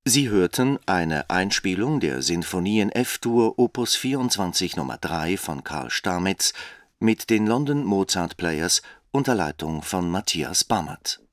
Sie hörten eine Einspielung der Sinfonie in F-Dur Opus 24 Nr. 3 von Karl Stamitz mit den London Mozart Players unter Leitung von Matthias Bamert.